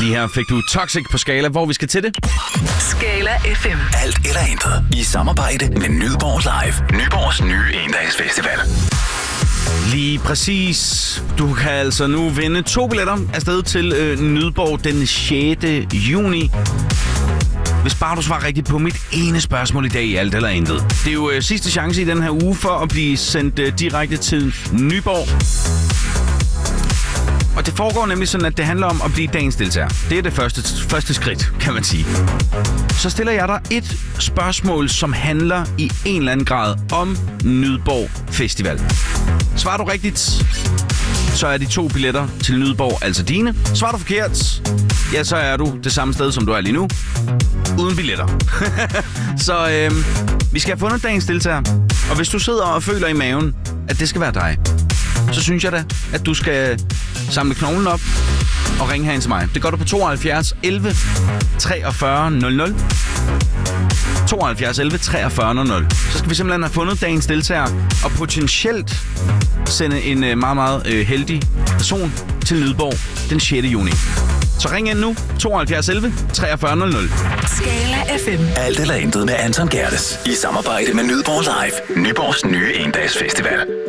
Lige her fik du Toxic på Skala, hvor vi skal til det. Skala FM. Alt eller intet. I samarbejde med Nyborg Live. Nyborgs nye endagsfestival. Lige præcis. Du kan altså nu vinde 2 billetter afsted til Nyborg den 6. juni. Hvis bare du svarer rigtigt på mit ene spørgsmål i dag i alt eller intet. Det er jo sidste chance i den her uge for at blive sendt direkte til Nyborg. Og det foregår nemlig sådan, at det handler om at blive dagens deltager. Det er det første skridt, kan man sige. Så stiller jeg dig et spørgsmål, som handler i en eller anden grad om Nyborg Festival. Svarer du rigtigt, så er de 2 billetter til Nyborg altså dine. Svarer du forkert, ja, så er du det samme sted, som du er lige nu. Uden billetter. Så vi skal have fundet dagens deltager. Og hvis du sidder og føler i maven, at det skal være dig, så synes jeg da, at du skal samle knoglen op og ringe herind til mig. Det gør du på 72 11 43 00. 72 11 43 00. Så skal vi simpelthen have fundet dagens deltager og potentielt sende en meget, meget heldig person til Nyborg den 6. juni. Så ring ind nu. 72 11 43 00. Skala FM. Alt eller intet med Anton Gerdes. I samarbejde med Nyborg Live. Nyborgs nye endagsfestival.